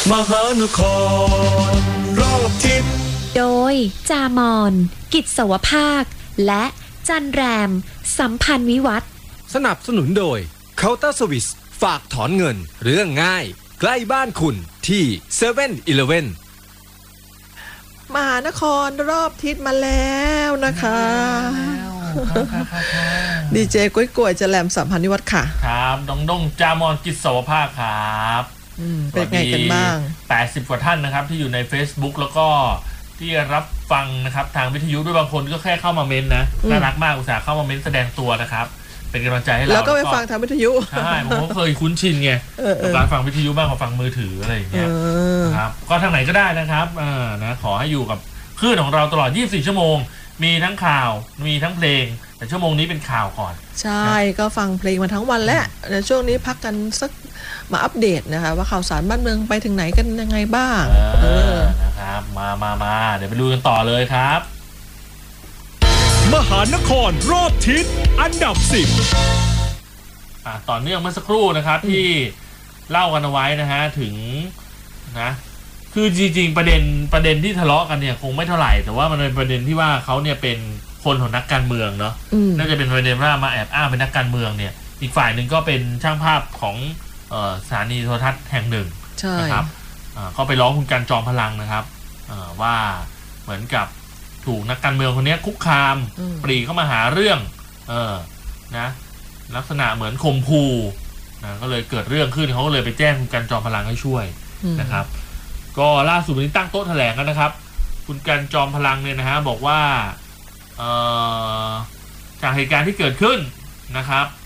มหานครรอบทิศโดยจามอนกิจสวภาคและจันแรมสัมพันธ์วิวัฒน์สนับสนุนโดย Counter Service ฝากถอนเงินเรื่องง่ายใกล้บ้านคุณที่ 7-Eleven มหานครรอบทิศมาแล้วนะคะดีเจกุ้ยกล้วยจะแหลมสัมพันธ์วิวัฒน์ค่ะครับดงจามอนกิจสวภาคครับเป็นไงกันบ้าง 80กว่าท่านนะครับที่อยู่ใน Facebook แล้วก็ที่รับฟังนะครับทางวิทยุด้วยบางคนก็แค่เข้ามาเม้นนะน่ารักมากอุตส่าห์เข้ามาเม้นแสดงตัวนะครับเป็นกำลังใจให้เราแล้วก็ไปฟังทางวิทยุใช่ผมก็เคยคุ้นชินไงการฟังวิทยุบ้างกว่าฟังมือถืออะไรอย่างเงี้ยครับก็ทางไหนก็ได้นะครับนะขอให้อยู่กับคลื่นของเราตลอด24ชั่วโมงมีทั้งข่าวมีทั้งเพลงแต่ชั่วโมงนี้เป็นข่าวก่อนใช่ก็ฟังเพลงมาทั้งวันแล้วในช่วงนี้พักกันสักมาอัปเดตนะคะว่าข่าวสารบ้านเมืองไปถึงไหนกันยังไงบ้างนะครับมาเดี๋ยวไปดูกันต่อเลยครับมหานครรอบทิศอันดับ 10ต่อเนื่องเมื่อสักครู่นะครับที่เล่ากันเอาไว้นะฮะถึงนะคือจริงๆประเด็นที่ทะเลาะกันเนี่ยคงไม่เท่าไหร่แต่ว่ามันเป็นประเด็นที่ว่าเขาเนี่ยเป็นคนของนักการเมืองเนาะน่าจะเป็นประเด็นว่ามาแอบอ้างเป็นนักการเมืองเนี่ยอีกฝ่ายหนึ่งก็เป็นช่างภาพของสถานีโทรทัศน์แห่งหนึ่งนะครับเขาไปร้องคุณกันจอมพลังนะครับว่าเหมือนกับถูกนักการเมืองคนนี้คุกคามปรีเข้ามาหาเรื่องนะลักษณะเหมือนข่มขู่นะก็เลยเกิดเรื่องขึ้นเขาก็เลยไปแจ้งคุณกันจอมพลังให้ช่วยนะครับก็ล่าสุดวันนี้ตั้งโต๊ะแถลงกันนะครับคุณกันจอมพลังเนี่ยนะฮะบอกว่าจากเหตุการณ์ที่เกิดขึ้นนะครับ